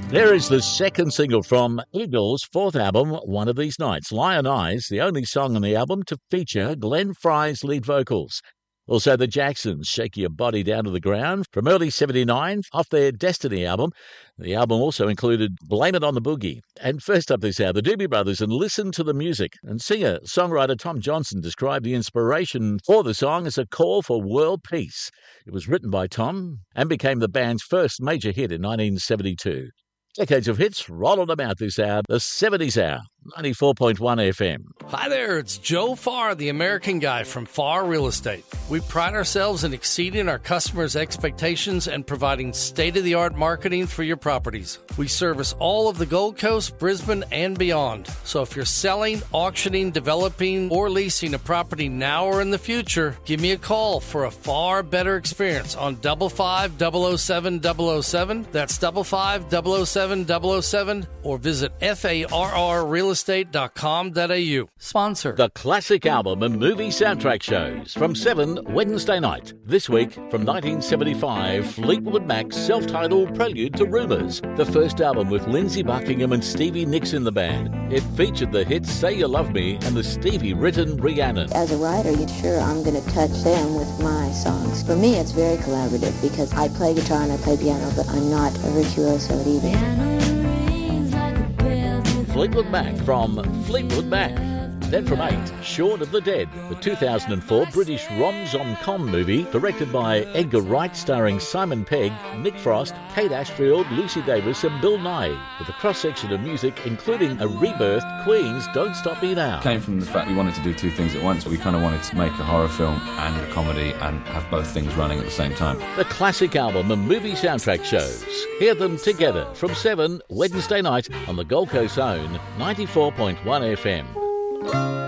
There is the second single from Eagles' fourth album, One of These Nights. Lion Eyes, the only song on the album to feature Glenn Frey's lead vocals. Also, the Jacksons, Shake Your Body Down to the Ground, from early 79, off their Destiny album. The album also included Blame It on the Boogie. And first up this hour, the Doobie Brothers and Listen to the Music. And singer-songwriter Tom Johnson described the inspiration for the song as a call for world peace. It was written by Tom and became the band's first major hit in 1972. Decades of hits, rolling them out this hour, the 70s Hour, 94.1 FM. Hi there, it's Joe Farr, the American Guy from Farr Real Estate. We pride ourselves in exceeding our customers' expectations and providing state-of-the-art marketing for your properties. We service all of the Gold Coast, Brisbane, and beyond. So if you're selling, auctioning, developing, or leasing a property now or in the future, give me a call for a far better experience on 55007-007. That's 55007-007, or visit farrrealestate.com.au. Sponsor. The classic album and movie soundtrack shows from 7 Wednesday night. This week, from 1975, Fleetwood Mac's self-titled Prelude to Rumours, the first album with Lindsey Buckingham and Stevie Nicks in the band. It featured the hits Say You Love Me and the Stevie-written Rhiannon. As a writer, sure, I'm going to touch them with my songs. For me, it's very collaborative because I play guitar and I play piano, but I'm not a virtuoso at either. Fleetwood Mac from Fleetwood Mac. Then from 8, Shaun of the Dead, the 2004 British rom-com movie directed by Edgar Wright, starring Simon Pegg, Nick Frost, Kate Ashfield, Lucy Davis and Bill Nye, with a cross-section of music including a rebirthed Queen's Don't Stop Me Now. It came from the fact we wanted to do two things at once. We kind of wanted to make a horror film and a comedy and have both things running at the same time. The classic album and movie soundtrack shows. Hear them together from 7 Wednesday night on the Gold Coast's own 94.1 FM.